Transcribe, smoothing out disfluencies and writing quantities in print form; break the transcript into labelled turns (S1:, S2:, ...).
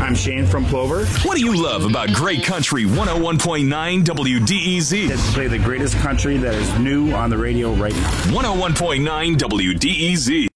S1: I'm Shane from Plover.
S2: What do you love about Great Country 101.9 WDEZ?
S1: Let's play the greatest country that is new on the radio right now.
S2: 101.9 WDEZ.